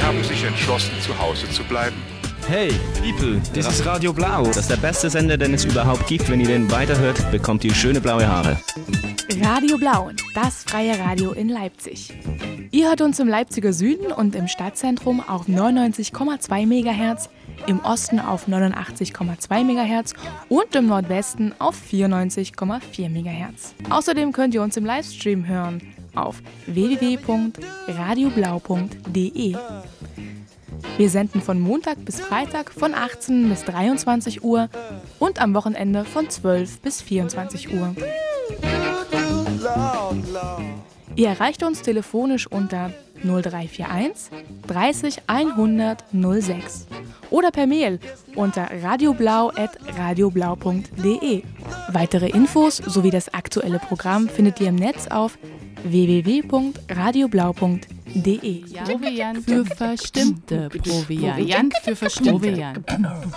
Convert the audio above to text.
haben sich entschlossen, zu Hause zu bleiben. Hey, People, das ist Radio Blau. Das ist der beste Sender, den es überhaupt gibt. Wenn ihr den weiterhört, bekommt ihr schöne blaue Haare. Radio Blau, das freie Radio in Leipzig. Ihr hört uns im Leipziger Süden und im Stadtzentrum auf 99,2 MHz, im Osten auf 89,2 MHz und im Nordwesten auf 94,4 MHz. Außerdem könnt ihr uns im Livestream hören auf www.radioblau.de. Wir senden von Montag bis Freitag von 18 bis 23 Uhr und am Wochenende von 12 bis 24 Uhr. Ihr erreicht uns telefonisch unter 0341 30 100 06 oder per Mail unter radioblau@radioblau.de. Weitere Infos sowie das aktuelle Programm findet ihr im Netz auf www.radioblau.de. Proviant für Verstimmte. Proviant für Verstimmte.